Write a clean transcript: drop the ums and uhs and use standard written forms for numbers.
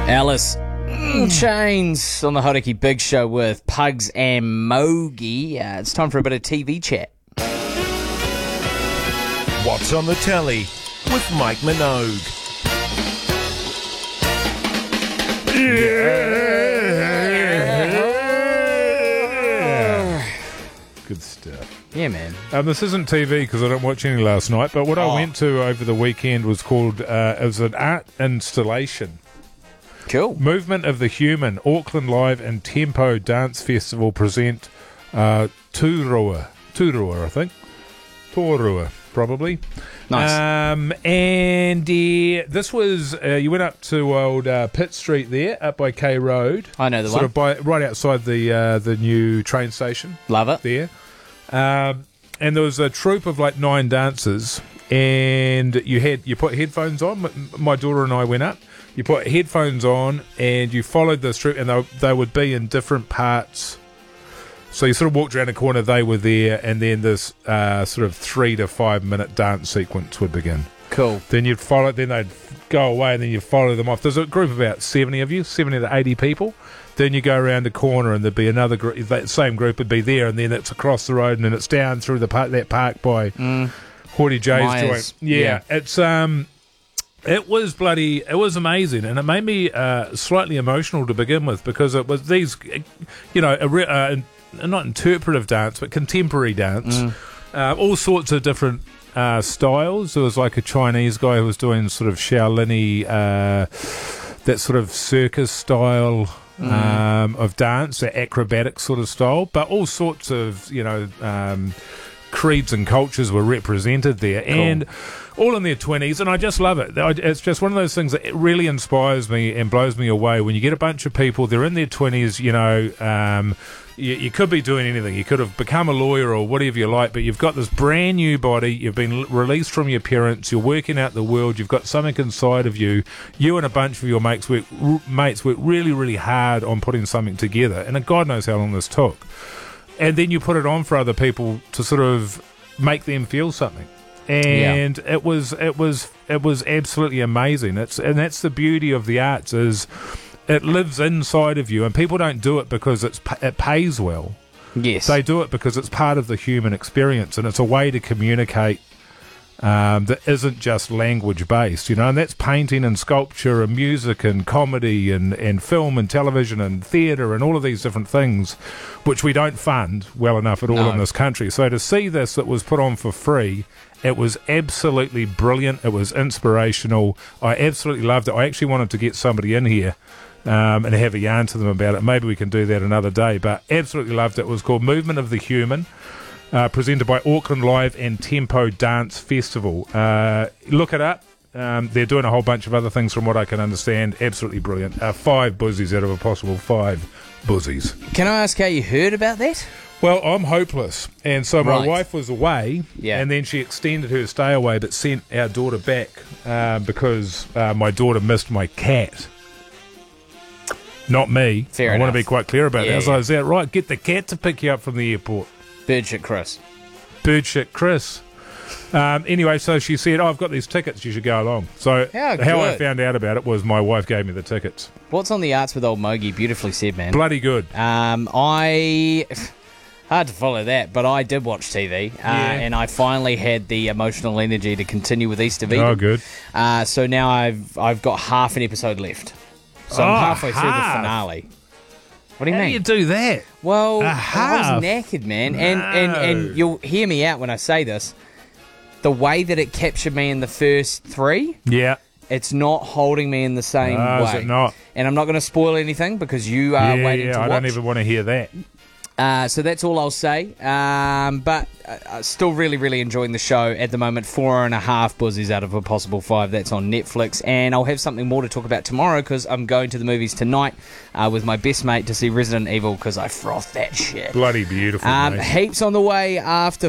Alice in Chains on the Hodiki Big Show with Pugs and Mogi. It's time for a bit of TV chat. What's on the telly with Mike Minogue. Good stuff. Yeah, man. This isn't TV because I don't watch any last night, but what I went to over the weekend was called, it was an art installation. Cool. Movement of the Human, Auckland Live and Tempo Dance Festival present Tūrua, I think. Tōrua, probably. Nice. This was, you went up to old Pitt Street there, up by K Road. I know the sort one. of right outside the new train station. Love it. There. And there was a troupe of like 9 dancers, and you put headphones on. My daughter and I went up. You put headphones on, and you followed this troupe, and they would be in different parts. So you sort of walked around the corner, they were there, and then this sort of 3 to 5 minute dance sequence would begin. Cool. Then you'd follow, then they'd go away, and then you follow them off. There's a group of about 70 of you, 70 to 80 people. Then you go around the corner, and there'd be another group. That same group would be there, and then it's across the road, and then it's down through that park by Haughty J's joint. Yeah, it's it was amazing, and it made me slightly emotional to begin with, because it was these, not interpretive dance, but contemporary dance, all sorts of different styles. There was like a Chinese guy who was doing sort of Shaolin-y, that sort of circus style of dance, that acrobatic sort of style, but all sorts of, creeds and cultures were represented there. Cool. And all in their 20s, and I just love it. It's just one of those things that really inspires me and blows me away when you get a bunch of people, they're in their 20s, you could be doing anything. You could have become a lawyer or whatever you like, but you've got this brand new body, you've been released from your parents, you're working out the world, you've got something inside of you. You and a bunch of your mates work really, really hard on putting something together, and God knows how long this took. And then you put it on for other people to sort of make them feel something. And it was absolutely amazing. And that's the beauty of the arts, is it lives inside of you, and people don't do it because it pays well. Yes. They do it because it's part of the human experience, and it's a way to communicate that isn't just language based, and that's painting and sculpture and music and comedy and film and television and theatre and all of these different things, which we don't fund well enough at all in this country. So to see this that was put on for free, it was absolutely brilliant. It was inspirational. I absolutely loved it. I actually wanted to get somebody in here and have a yarn to them about it. Maybe we can do that another day, but absolutely loved it. It was called Movement of the Human. Presented by Auckland Live and Tempo Dance Festival. Look it up. They're doing a whole bunch of other things from what I can understand. Absolutely brilliant. 5 buzzies out of a possible 5 buzzies. Can I ask how you heard about that? Well, I'm hopeless. And so my Right. wife was away, and then she extended her stay away but sent our daughter back because my daughter missed my cat. Not me. Fair I want enough. to be quite clear about that. So Yeah. I was out, right, get the cat to pick you up from the airport. Birdshit Chris. Birdshit Chris. Anyway, so she said, I've got these tickets, you should go along. So Yeah, how I good. found out about it was my wife gave me the tickets. What's on the arts with old Mogi? Beautifully said, man. Bloody good. Hard to follow that, but I did watch TV, and I finally had the emotional energy to continue with East of Eden. Oh, good. So now I've got half an episode left. So I'm halfway through the finale. What do you How mean? do you do that? Well, I half? was knackered, man. No. And you'll hear me out when I say this. The way that it captured me in the first 3, Yeah. it's not holding me in the same way. Is it not? And I'm not going to spoil anything because you are waiting to I watch. don't even want to hear that. So that's all I'll say. But still really, really enjoying the show at the moment. 4.5 buzzies out of a possible 5. That's on Netflix. And I'll have something more to talk about tomorrow because I'm going to the movies tonight with my best mate to see Resident Evil because I froth that shit. Bloody beautiful, mate. Heaps on the way after